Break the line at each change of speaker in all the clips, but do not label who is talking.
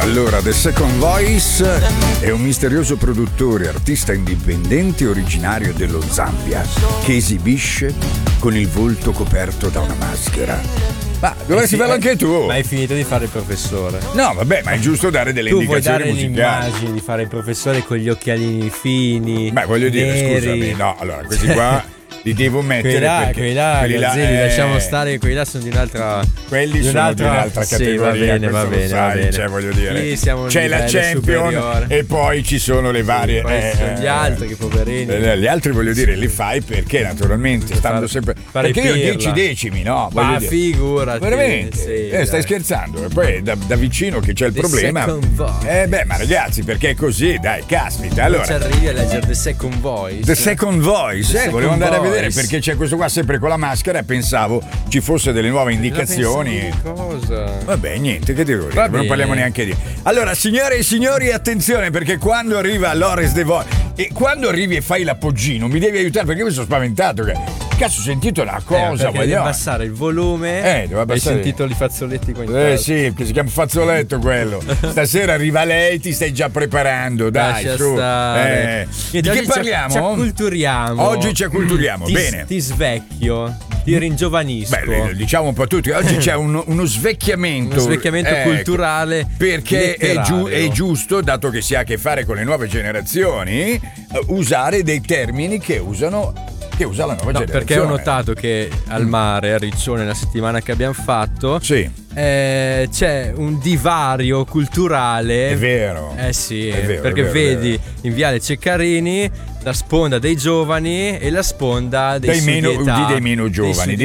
Allora, The Second Voice è un misterioso produttore, artista indipendente originario dello Zambia che esibisce con il volto coperto da una maschera. Ma dovresti farlo anche tu.
Ma hai finito di fare il professore?
No, vabbè, ma è giusto dare delle indicazioni musicali.
Tu vuoi dare l'immagine di fare il professore con gli occhialini fini.
Beh, voglio dire,
neri.
scusami, no, allora, questi qua li devo mettere
quelli là, lasciamo stare, quelli là sono di un'altra.
Quelli sono di un'altra categoria.
Sì, va bene.
Cioè, voglio dire,
siamo
c'è la Champion
superiore.
e poi ci sono le varie.
Gli altri, che poverini.
Gli altri, voglio dire, li fai perché naturalmente stando sempre. Perché io 10 decimi, no?
Ma figurati.
Veramente?
Sì,
stai scherzando? E poi da vicino che c'è il problema. Ma ragazzi, perché è così, dai, caspita. Allora,
ci arrivi a leggere The Second Voice.
The Second Voice, volevo andare a vedere perché c'è questo qua sempre con la maschera e pensavo ci fosse delle nuove indicazioni.
Cosa?
Vabbè, niente, che devo dire? Non parliamo neanche di. Allora, signore e signori, attenzione, perché quando arriva Lores De Voi e quando arrivi e fai l'appoggino, mi devi aiutare perché io mi sono spaventato. Cazzo, ho sentito una cosa,
devi abbassare il volume.
Devo abbassare.
Hai sentito i fazzoletti qua in casa?
Sì, che si chiama fazzoletto quello. Stasera arriva lei, ti stai già preparando, dai,
lascia
su.
Stare.
Di che parliamo?
Ci acculturiamo.
Oggi ci acculturiamo, bene.
Ti svecchio, ti ringiovanisco.
Beh, diciamo un po' tutti. Oggi c'è uno svecchiamento.
Uno svecchiamento culturale.
Perché è giusto, dato che si ha a che fare con le nuove generazioni, usare dei termini che usa la nuova generazione.
Perché ho notato che al mare, a Riccione, la settimana che abbiamo fatto, c'è un divario culturale.
È vero.
Sì,
è vero,
perché
è vero,
vedi in Viale Ceccarini la sponda dei giovani e la sponda dei
meno giovani.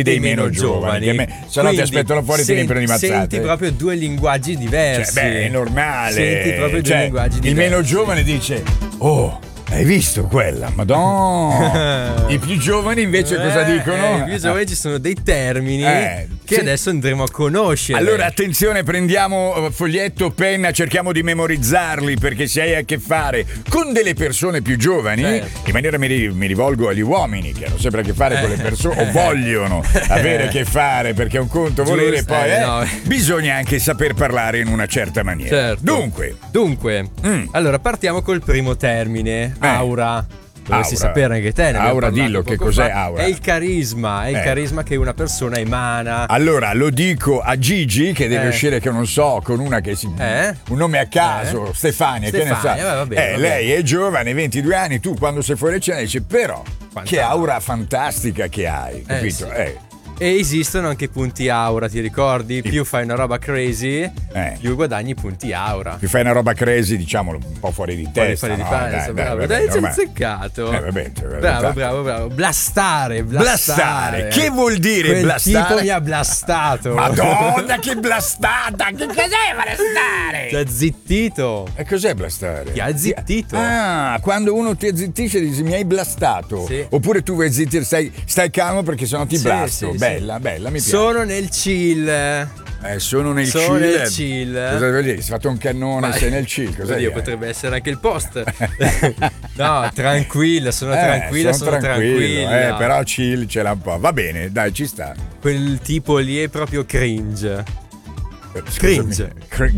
Se no ti aspettano fuori e ti riempiono di mazzate.
Senti proprio due linguaggi diversi.
È normale.
Senti proprio due linguaggi diversi.
Il meno giovane dice: oh, hai visto quella? Madonna! I più giovani invece cosa dicono?
I più giovani ci sono dei termini che adesso andremo a conoscere.
Allora attenzione, prendiamo foglietto, penna, cerchiamo di memorizzarli, perché se hai a che fare con delle persone più giovani, in maniera mi rivolgo agli uomini che hanno sempre a che fare con le persone o vogliono avere a che fare, perché è un conto volere, poi bisogna anche saper parlare in una certa maniera.
Certo. Dunque, allora partiamo col primo termine. Aura. Dovresti sapere anche te.
Aura, dillo che cos'è aura.
È il carisma, il carisma che una persona emana.
Allora lo dico a Gigi che deve uscire, che non so, con una che un nome a caso, Stefania, che ne sa.
Va bene.
Lei è giovane, 22 anni, tu quando sei fuori cena dici però che aura fantastica che hai, capito?
E esistono anche punti aura, ti ricordi? Più fai una roba crazy, più guadagni punti aura.
Più fai una roba crazy, diciamolo, un po' fuori di testa.
Dai, sei azzeccato. Bravo. Blastare.
Che vuol dire
quel
blastare?
Tipo mi ha blastato.
Madonna, che blastata! Che cos'è blastare?
Ti ha zittito.
E cos'è blastare?
Ti ha zittito.
Quando uno ti azzittisce dici mi hai blastato.
Sì.
Oppure tu vuoi zittire, stai calmo perché sennò ti blasto.
Sì.
Bella, mi piace.
Sono nel chill.
Sono nel chill. Cosa vuol dire? Si è fatto un cannone, sei nel chill. Cosa
potrebbe essere anche il post. No, tranquilla, sono tranquilla.
Però chill ce l'ha un po'. Va bene, dai, ci sta.
Quel tipo lì è proprio cringe.
Cringe.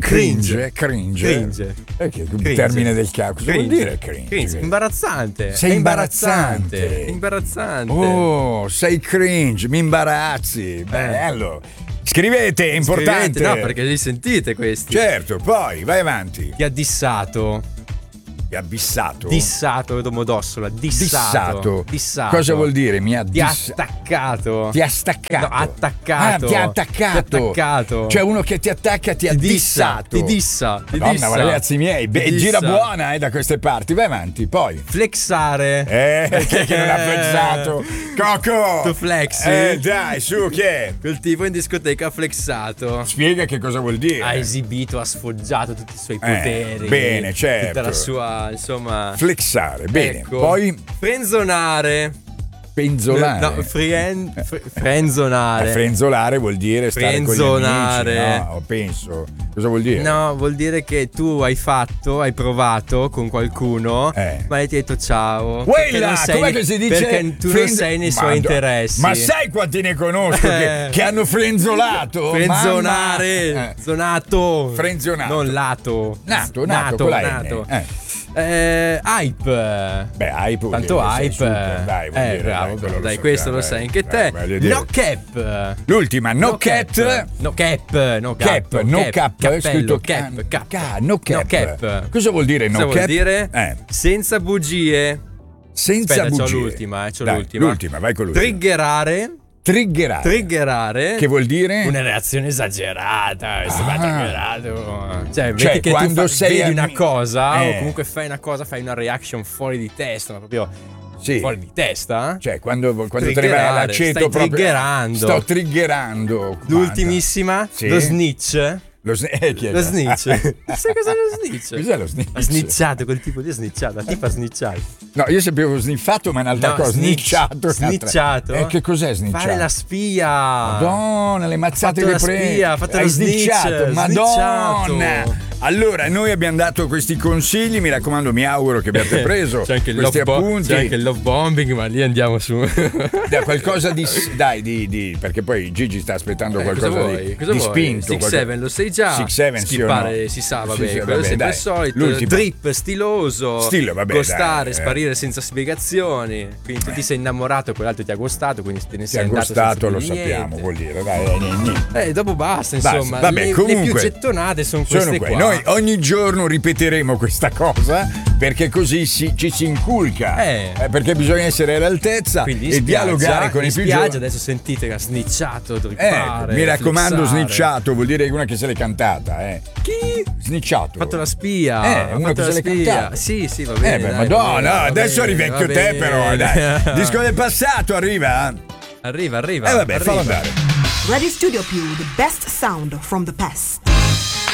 Perché un termine del cazzo? Cosa vuol dire cringe?
Imbarazzante.
Sei imbarazzante. Oh, sei cringe, mi imbarazzi. Bello. Scrivete, è importante.
No, perché li sentite questi.
Certo, poi vai avanti.
Ti ha dissato.
Abissato.
Dissato, Domodossola. Dissato.
Cosa vuol dire?
Ti ha attaccato.
Ti ha staccato.
No, attaccato.
Ti ha attaccato. Cioè uno che ti attacca ti ha dissato.
Ti dissa.
Madonna, ma ragazzi miei, gira buona da queste parti. Vai avanti, poi.
Flexare.
Chi è che non ha flexato? Coco.
Tu flexi.
Dai, su, chi è?
Quel tipo in discoteca ha flexato.
Spiega che cosa vuol dire.
Ha esibito, ha sfoggiato tutti i suoi poteri.
Bene, certo.
Tutta la sua, insomma,
flexare, bene.
Ecco.
Poi
frenzonare.
Penzolare.
No, frenzonare.
Frenzolare vuol dire stare con gli amici, no? Penso. Cosa vuol dire?
No, vuol dire che tu hai provato con qualcuno, ma hai detto ciao.
Quella, com'è che si dice?
Perché tu non sei nei suoi interessi.
Ma sai quanti ne conosco che hanno frenzolato?
Frenzonare. Zonato.
Frenzionato.
Non lato.
Nato.
Hype.
Beh, hype.
Tanto hype.
Super, dai,
bravo. Dai, questo lo sai anche te. No cap.
L'ultima, no cap.
No cap.
No cap. Scritto no cap. Cosa vuol dire no cap?
Vuol dire senza bugie.
Senza bugie.
C'ho l'ultima.
L'ultima, vai con l'ultima. Triggerare. Che vuol dire?
Una reazione esagerata. Cioè che
quando
tu vedi una cosa o comunque fai una cosa, fai una reaction fuori di testa, ma proprio fuori di testa.
Cioè quando te ne vai all'aceto proprio. Sto triggerando.
L'ultimissima, lo snitch.
Lo
snitch. Sai cos'è lo snitch?
Cos'è lo snitch?
Ha snitchato, quel tipo di snitchato. La tipa snitchato.
No, io sapevo sniffato, ma in realtà cosa? Snitchato. Che cos'è snitchato?
Fare la spia.
Madonna, le mazzate che prendi.
Ha fatto lo snitchato.
Madonna. Allora, noi abbiamo dato questi consigli, mi raccomando, mi auguro che abbiate preso questi appunti.
C'è anche il love bombing, ma lì andiamo su.
Qualcosa di perché poi Gigi sta aspettando qualcosa di spinto.
6-7 lo sai già.
6-7
skippare si sa, vabbè, quello è sempre il solito.
L'ultima.
Drip stiloso.
Vabbè,
gostare, sparire senza spiegazioni. Quindi tu ti sei innamorato, quell'altro ti ha gostato, quindi te ne sei andato.
Ti ha gostato, lo sappiamo, vuol dire. Dai.
Dopo basta, insomma.
Vabbè,
comunque, le più gettonate sono queste qua.
Noi ogni giorno ripeteremo questa cosa perché così ci si inculca. Perché bisogna essere all'altezza e dialogare con i più giovani.
Adesso sentite che ha snitchato, drippare,
mi raccomando, snitchato vuol dire una che se l'è cantata.
Chi?
Snitchato.
Ha fatto la spia.
Uno che se l'è cantata.
Sì, va bene.
Madonna, adesso rivecchio te però. Dai. Disco del passato arriva.
Arriva.
Vabbè, fallo andare.
Radio Studio Più, the best sound from the past.